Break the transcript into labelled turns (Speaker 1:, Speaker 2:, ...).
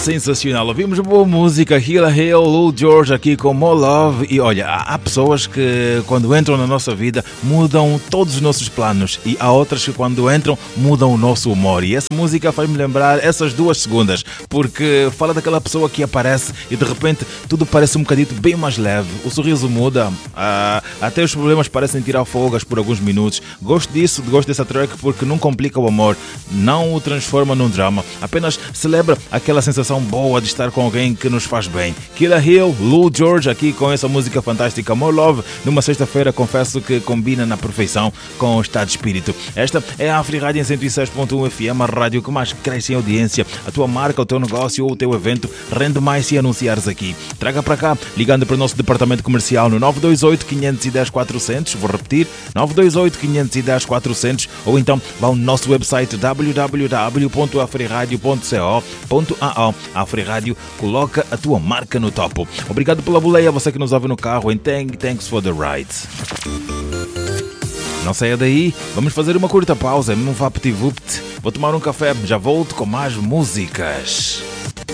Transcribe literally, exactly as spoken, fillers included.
Speaker 1: sensacional. Ouvimos boa música, Hila Hill, Lou George aqui com More Love. E olha, há pessoas que quando entram na nossa vida mudam todos os nossos planos, e há outras que quando entram mudam o nosso humor. E essa música faz-me lembrar essas duas segundas, porque fala daquela pessoa que aparece e de repente tudo parece um bocadito bem mais leve. O sorriso muda, ah, até os problemas parecem tirar folgas por alguns minutos. Gosto disso, gosto dessa track porque não complica o amor, não o transforma num drama, apenas celebra aquela sensação boa de estar com alguém que nos faz bem. Hila Hill, Lou George aqui com essa música fantástica More Love, numa sexta-feira, confesso que combina na perfeição com o estado de espírito. Esta é a Afrirádio em cento e seis ponto um F M, a rádio que mais cresce em audiência. A tua marca, o teu negócio ou o teu evento rende mais se anunciares aqui. Traga para cá, ligando para o nosso departamento comercial no nove dois oito, cinco um zero, quatro zero zero, vou repetir, nove dois oito, cinco um zero, quatro zero zero, ou então vá ao nosso website w w w ponto afriradio ponto co ponto a o. A Afrirádio coloca a tua marca no topo. Obrigado pela boleia, você que nos ouve no carro em Thank, Thanks for the Ride. Não saia daí, vamos fazer uma curta pausa, mesmo vapt-vupt. Vou tomar um café, já volto com mais músicas.